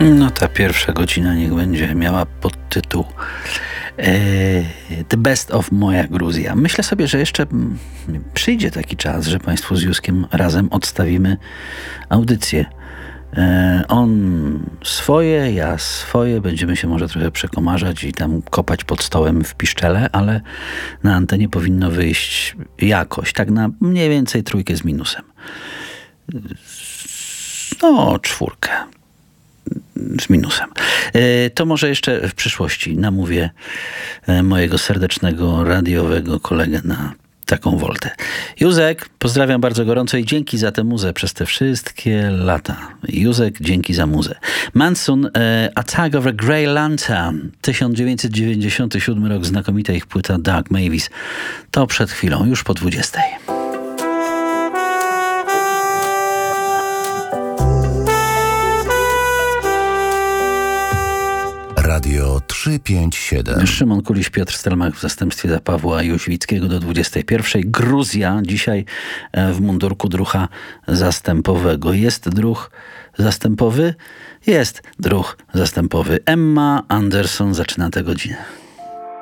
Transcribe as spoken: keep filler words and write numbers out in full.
No ta pierwsza godzina niech będzie miała podtytuł e, The Best of Moja Gruzja. Myślę sobie, że jeszcze mm, przyjdzie taki czas, że Państwu z Józkiem razem odstawimy audycję. E, on swoje, ja swoje. Będziemy się może trochę przekomarzać i tam kopać pod stołem w piszczele, ale na antenie powinno wyjść jakoś. Tak na mniej więcej trójkę z minusem. No, czwórkę. Z minusem. To może jeszcze w przyszłości namówię mojego serdecznego radiowego kolegę na taką woltę. Józek, pozdrawiam bardzo gorąco i dzięki za tę muzę przez te wszystkie lata. Józek, dzięki za muzę. Manson, Attack of a Grey Lantern, tysiąc dziewięćset dziewięćdziesiąty siódmy rok, znakomita ich płyta Dark Mavis. To przed chwilą, już po dwudziestej. Radio trzysta pięćdziesiąt siedem. Szymon Kuliś, Piotr Stelmach w zastępstwie za Pawła Jóźwickiego do dwudziestej pierwszej. Gruzja dzisiaj w mundurku drucha zastępowego. Jest druh zastępowy? Jest druh zastępowy. Emma Anderson zaczyna tę godzinę.